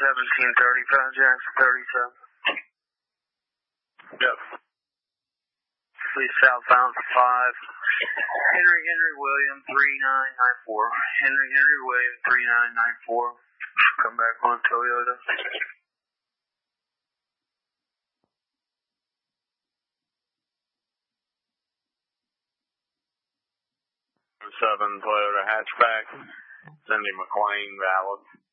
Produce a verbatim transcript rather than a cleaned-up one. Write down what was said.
seventeen thirty-five, Jackson thirty-seven. Yep. Please southbound five. Henry Henry William three nine nine four. Henry Henry William three nine nine four. Come back on Toyota. seven Toyota hatchback. Cindy McLean, valid.